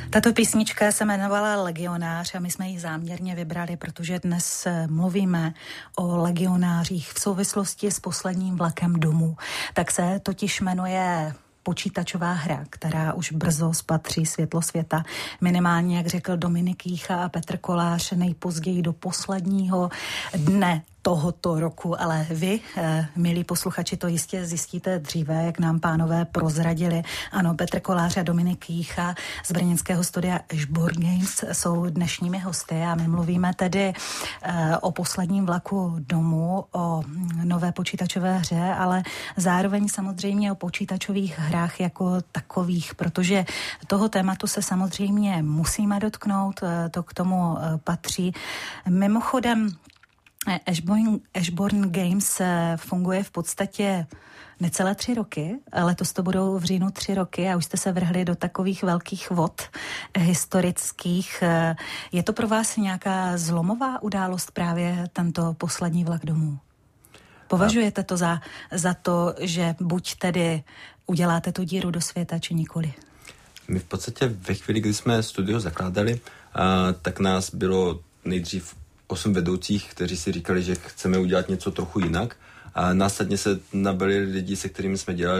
Tato písnička se jmenovala Legionář a my jsme ji záměrně vybrali, protože dnes mluvíme o legionářích v souvislosti s posledním vlakem domů. Tak se totiž jmenuje počítačová hra, která už brzo spatří světlo světa. Minimálně, jak řekl Dominik Jícha a Petr Kolář, nejpozději do posledního dne tohoto roku, ale vy, milí posluchači, to jistě zjistíte dříve, jak nám pánové prozradili. Ano, Petr Kolář a Dominik Jícha z brněnského studia Ashborn Games jsou dnešními hosty a my mluvíme tedy o posledním vlaku domů, o nové počítačové hře, ale zároveň samozřejmě o počítačových hrách jako takových, protože toho tématu se samozřejmě musíme dotknout, to k tomu patří. Mimochodem, Ashborn Games funguje v podstatě necelé 3 roky, letos to budou v říjnu 3 roky a už jste se vrhli do takových velkých vod historických. Je to pro vás nějaká zlomová událost právě tento poslední vlak domů? Považujete to za to, že buď tedy uděláte tu díru do světa, či nikoli? My v podstatě ve chvíli, kdy jsme studio zakládali, tak nás bylo nejdřív 8 vedoucích, kteří si říkali, že chceme udělat něco trochu jinak. A následně se nabili lidi, se kterými jsme dělali